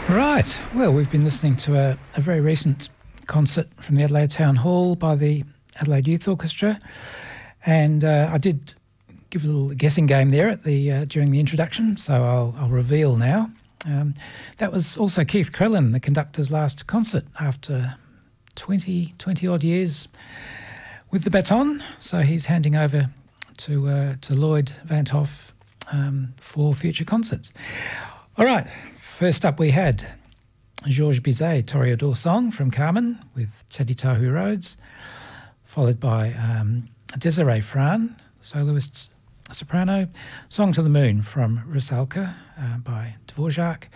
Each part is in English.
Right. Well, we've been listening to a very recent concert from the Adelaide Town Hall by the Adelaide Youth Orchestra, and I did give a little guessing game there at the during the introduction, so I'll reveal now. That was also Keith Crellin, the conductor's last concert after 20 odd years with the baton. So he's handing over to Lloyd Van 't Hoff for future concerts. All right. First up, we had Georges Bizet, Toreador Song from Carmen with Teddy Tahu Rhodes, followed by Desiree Fran, soloist soprano, Song to the Moon from Rusalka by Dvorak.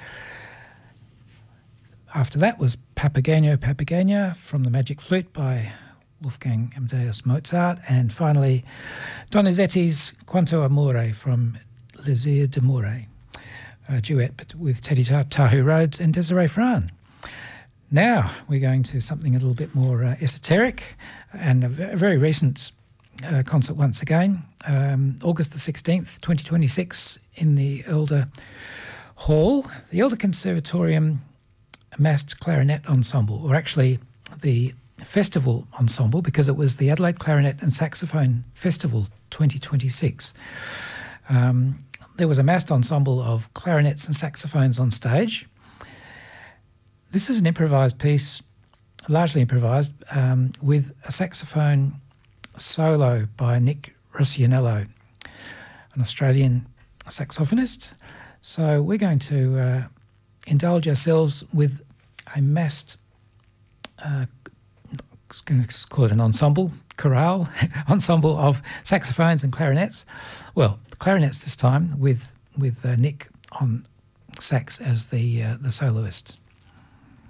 After that was Papageno from the Magic Flute by Wolfgang Amadeus Mozart, and finally Donizetti's Quanto Amore from Les d'Amore. A duet with Teddy Tahu Rhodes and Desiree Fran. Now we're going to something a little bit more esoteric, and a very recent concert once again, August the 16th, 2026, in the Elder Hall. The Elder Conservatorium Massed Clarinet Ensemble, or actually the Festival Ensemble, because it was the Adelaide Clarinet and Saxophone Festival 2026. There was a massed ensemble of clarinets and saxophones on stage. This is an improvised piece, largely improvised, with a saxophone solo by Nick Roscianello, an Australian saxophonist. So we're going to indulge ourselves with a massed, I'm going to call it an ensemble, chorale, ensemble of saxophones and clarinets. Well, clarinets this time with Nick on sax as the soloist.